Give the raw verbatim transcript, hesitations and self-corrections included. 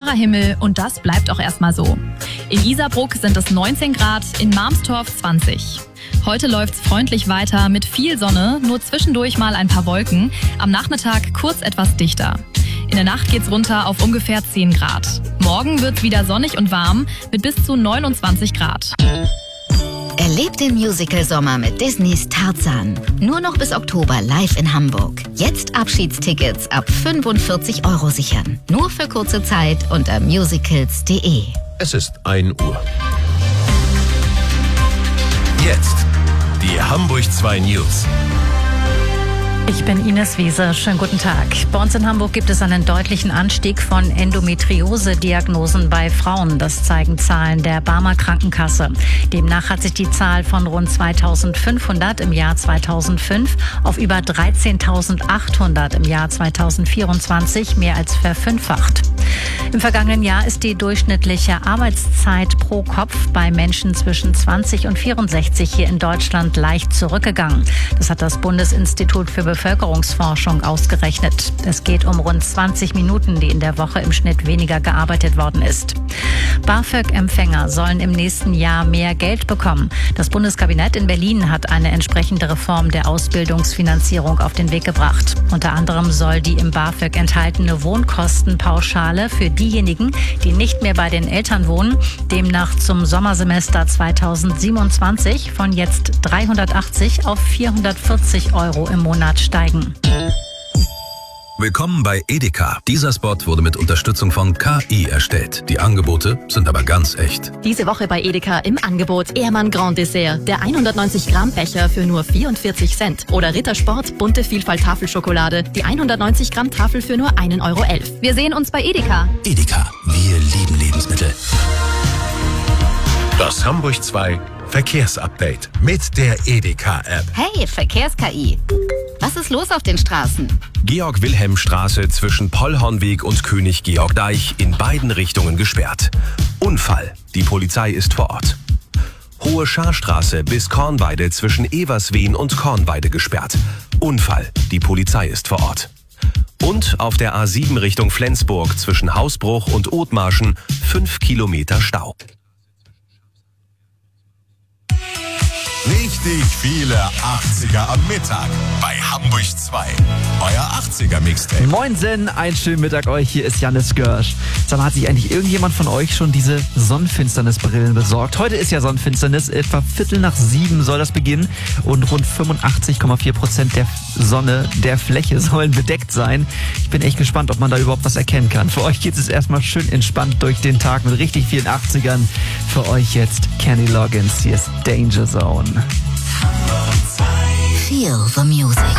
klarer Himmel und das bleibt auch erstmal so. In Isarbruck sind es neunzehn Grad, in Marmstorf zwanzig. Heute läuft's freundlich weiter mit viel Sonne, nur zwischendurch mal ein paar Wolken. Am Nachmittag kurz etwas dichter. In der Nacht geht's runter auf ungefähr zehn Grad. Morgen wird's wieder sonnig und warm mit bis zu neunundzwanzig Grad. Erlebt den Musical-Sommer mit Disneys Tarzan. Nur noch bis Oktober live in Hamburg. Jetzt Abschiedstickets ab fünfundvierzig Euro sichern. Nur für kurze Zeit unter musicals punkt de. Es ist ein Uhr. Jetzt die Hamburg zwei News. Ich bin Ines Wiese. Schönen guten Tag. Bei uns in Hamburg gibt es einen deutlichen Anstieg von Endometriose-Diagnosen bei Frauen. Das zeigen Zahlen der Barmer Krankenkasse. Demnach hat sich die Zahl von rund zweitausendfünfhundert im Jahr zweitausendfünf auf über dreizehntausendachthundert im Jahr zweitausendvierundzwanzig mehr als verfünffacht. Im vergangenen Jahr ist die durchschnittliche Arbeitszeit pro Kopf bei Menschen zwischen zwanzig und vierundsechzig hier in Deutschland leicht zurückgegangen. Das hat das Bundesinstitut für Bevölkerungsforschung ausgerechnet. Es geht um rund zwanzig Minuten, die in der Woche im Schnitt weniger gearbeitet worden ist. BAföG-Empfänger sollen im nächsten Jahr mehr Geld bekommen. Das Bundeskabinett in Berlin hat eine entsprechende Reform der Ausbildungsfinanzierung auf den Weg gebracht. Unter anderem soll die im BAföG enthaltene Wohnkostenpauschale für diejenigen, die nicht mehr bei den Eltern wohnen, demnach zum Sommersemester zweitausendsiebenundzwanzig von jetzt dreihundertachtzig auf vierhundertvierzig Euro im Monat steigen. Willkommen bei Edeka. Dieser Spot wurde mit Unterstützung von K I erstellt. Die Angebote sind aber ganz echt. Diese Woche bei Edeka im Angebot Ehrmann Grand Dessert. Der hundertneunzig Gramm Becher für nur vierundvierzig Cent. Oder Rittersport Bunte Vielfalt Tafelschokolade. Die hundertneunzig Gramm Tafel für nur ein Euro elf. Wir sehen uns bei Edeka. Edeka. Wir lieben Lebensmittel. Das Hamburg zwei Verkehrsupdate mit der Edeka-App. Hey, Verkehrs-K I. Was ist los auf den Straßen? Georg-Wilhelm-Straße zwischen Pollhornweg und König-Georg-Deich in beiden Richtungen gesperrt. Unfall. Die Polizei ist vor Ort. Hohe Scharstraße bis Kornweide zwischen Everswehen und Kornweide gesperrt. Unfall. Die Polizei ist vor Ort. Und auf der A sieben Richtung Flensburg zwischen Hausbruch und Othmarschen fünf Kilometer Stau. Richtig viele achtziger am Mittag bei Hamburg zwei. Euer achtziger-Mixtape. Moinsen, einen schönen Mittag euch. Hier ist Jannis Görsch. Sag mal, hat sich eigentlich irgendjemand von euch schon diese Sonnenfinsternisbrillen besorgt? Heute ist ja Sonnenfinsternis. Etwa Viertel nach sieben soll das beginnen. Und rund fünfundachtzig Komma vier Prozent der Sonne, der Fläche sollen bedeckt sein. Ich bin echt gespannt, ob man da überhaupt was erkennen kann. Für euch geht es erstmal schön entspannt durch den Tag mit richtig vielen achtzigern. Für euch jetzt Kenny Loggins. Hier ist Danger Zone. Feel the music.